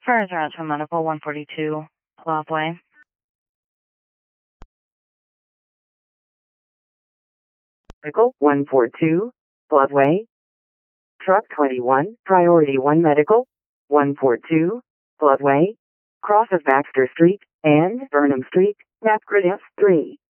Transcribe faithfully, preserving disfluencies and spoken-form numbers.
Fires around to Medical, one forty-two Loveway. Medical, one forty-two Loveway. Truck twenty-one, Priority one Medical, one forty-two Loveway. Cross of Baxter Street and Burnham Street, Napcrit F three.